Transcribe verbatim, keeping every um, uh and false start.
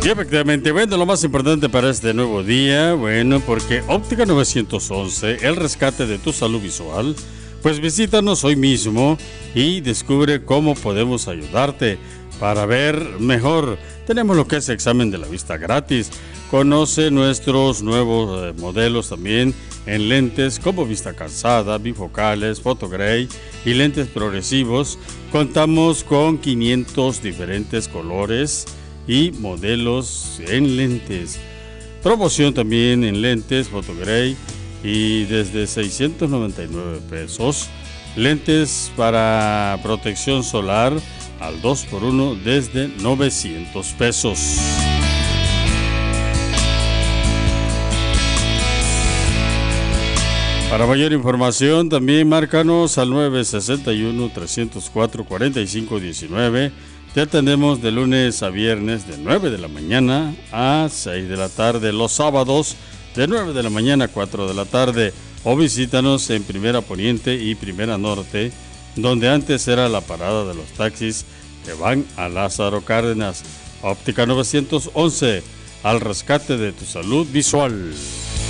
Y efectivamente, bueno, lo más importante para este nuevo día, bueno, porque Óptica novecientos once, el rescate de tu salud visual, pues visítanos hoy mismo y descubre cómo podemos ayudarte para ver mejor. Tenemos lo que es examen de la vista gratis. Conoce nuestros nuevos eh, modelos también en lentes como vista cansada, bifocales, photogray y lentes progresivos. Contamos con quinientos diferentes colores y modelos en lentes. Promoción también en lentes photogray y desde seiscientos noventa y nueve pesos. Lentes para protección solar al dos por uno desde novecientos pesos. Para mayor información también márcanos al nueve seis uno, tres cero cuatro, cuatro cinco uno nueve. Te atendemos de lunes a viernes de nueve de la mañana a seis de la tarde, los sábados de nueve de la mañana a cuatro de la tarde, o visítanos en Primera Poniente y Primera Norte, donde antes era la parada de los taxis que van a Lázaro Cárdenas. Óptica novecientos once, al rescate de tu salud visual.